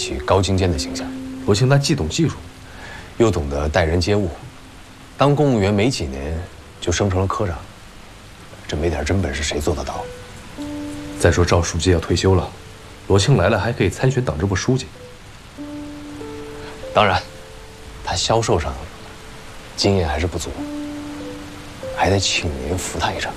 起高精尖的形象。 罗庆他既懂技术， 又懂得待人接物，当公务员没几年就升成了科长，这没点真本事谁做得到？ 再说赵书记要退休了，罗庆来了还可以参选党支部书记。 当然，他销售上经验还是不足，还得请您扶他一程。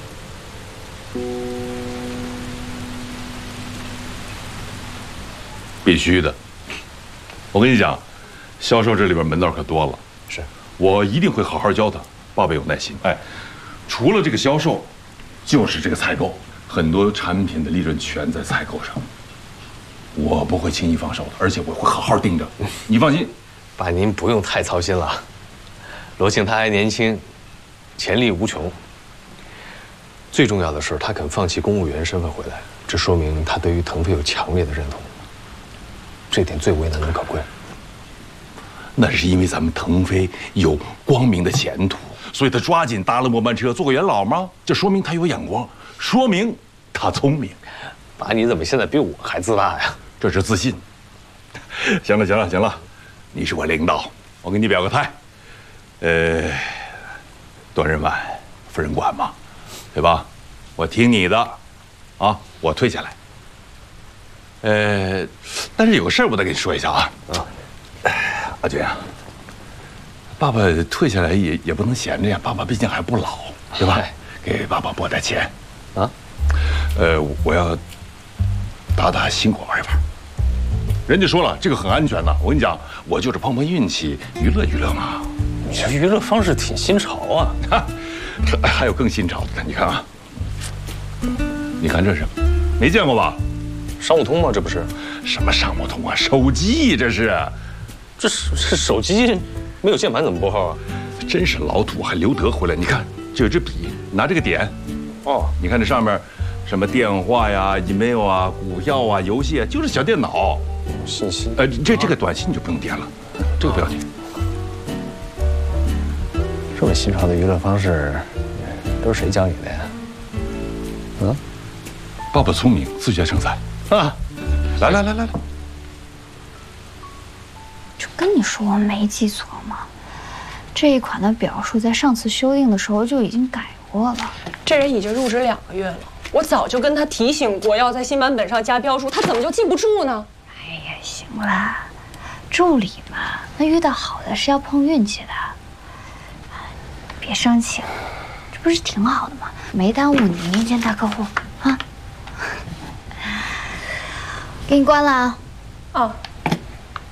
必须的。我跟你讲，销售这里边门道可多了。 是， 我一定会好好教他。爸爸有耐心。哎，除了这个销售，就是这个采购，很多产品的利润全在采购上。我不会轻易放手的，而且我会好好盯着。你放心， 爸，您不用太操心了。罗庆他还年轻，潜力无穷。最重要的是，他肯放弃公务员身份回来，这说明他对于腾飞有强烈的认同。这点最为难能可贵。 那是因为咱们腾飞有光明的前途，所以他抓紧搭了末班车，做个元老吗？这说明他有眼光，说明他聪明。 爸，你怎么现在比我还自大呀？ 这是自信。行了，行了，行了，你是我领导，我给你表个态。短人晚，夫人管嘛，对吧？我听你的，啊，我退下来。但是有个事儿我得跟你说一下啊。阿军啊，爸爸退下来也不能闲着呀，爸爸毕竟还不老，对吧？给爸爸拨点钱，啊。我要打新果玩一玩。人家说了，这个很安全的。我跟你讲，我就是碰碰运气，娱乐娱乐嘛。 你这娱乐方式挺新潮啊！ 还有更新潮的，你看啊，你看这是，没见过吧？ 商务通吗？这不是？ 什么商务通啊？手机这是。 这手机没有键盘怎么拨号啊？ 真是老土，还留德回来。你看，这有支笔，拿这个点。哦，你看这上面，什么电话呀、email 啊、股票啊、游戏啊，就是小电脑。 信息。 这个短信你就不用点了，这个不要紧。 这么新潮的娱乐方式，都是谁教你的呀？嗯， 爸爸聪明，自学成才啊！来。 就跟你说我没记错嘛，这一款的表述在上次修订的时候就已经改过了。 这人已经入职2个月了，我早就跟他提醒过要在新版本上加标注，他怎么就记不住呢？ 哎呀，行了，助理嘛，那遇到好的是要碰运气的。别生气了，这不是挺好的吗？没耽误你面见大客户啊。给你关了啊。 啊。